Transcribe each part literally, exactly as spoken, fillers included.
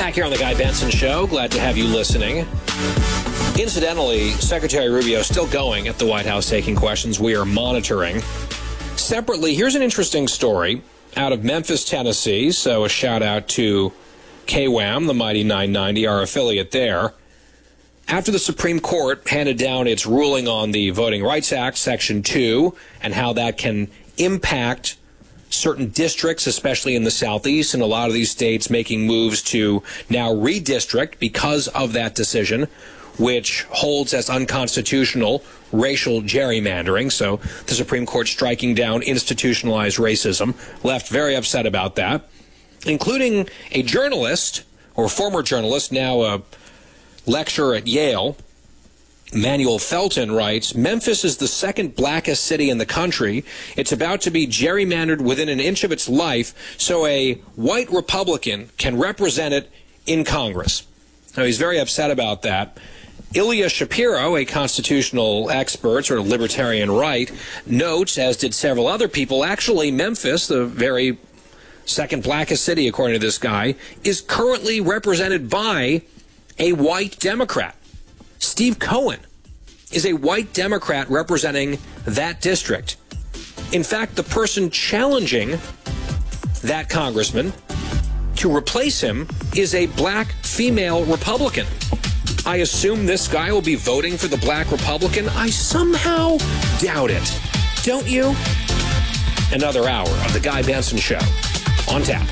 Back here on the Guy Benson Show. Glad to have you listening. Incidentally, Secretary Rubio still going at the White House taking questions we are monitoring. Separately, here's an interesting story out of Memphis, Tennessee. So a shout out to K W A M, the Mighty nine ninety, our affiliate there. After the Supreme Court handed down its ruling on the Voting Rights Act, Section two, and how that can impact certain districts, especially in the Southeast, and a lot of these states making moves to now redistrict because of that decision, which holds as unconstitutional racial gerrymandering. So the Supreme Court striking down institutionalized racism, left very upset about that, including a journalist, or former journalist, now a lecturer at Yale, Manuel Felton, writes, Memphis is the second blackest city in the country. It's about to be gerrymandered within an inch of its life so a white Republican can represent it in Congress. Now, he's very upset about that. Ilya Shapiro, a constitutional expert, sort of libertarian right, notes, as did several other people, actually Memphis, the very second blackest city, according to this guy, is currently represented by a white Democrat. Steve Cohen is a white Democrat representing that district. In fact, the person challenging that congressman to replace him is a black female Republican. I assume this guy will be voting for the black Republican. I somehow doubt it. Don't you? Another hour of the Guy Benson Show on tap.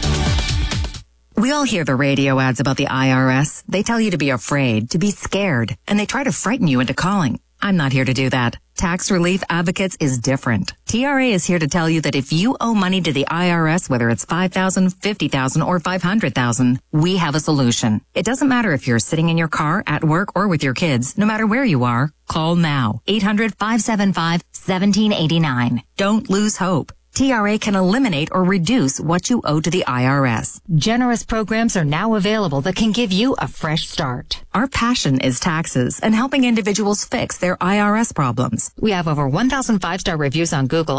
We all hear the radio ads about the I R S. They tell you to be afraid, to be scared, and they try to frighten you into calling. I'm not here to do that. Tax Relief Advocates is different. T R A is here to tell you that if you owe money to the I R S, whether it's five thousand dollars, fifty thousand dollars, or five hundred thousand dollars, we have a solution. It doesn't matter if you're sitting in your car, at work, or with your kids. No matter where you are, call now. eight hundred, five seven five, one seven eight nine. Don't lose hope. T R A can eliminate or reduce what you owe to the I R S. Generous programs are now available that can give you a fresh start. Our passion is taxes and helping individuals fix their I R S problems. We have over one thousand five-star reviews on Google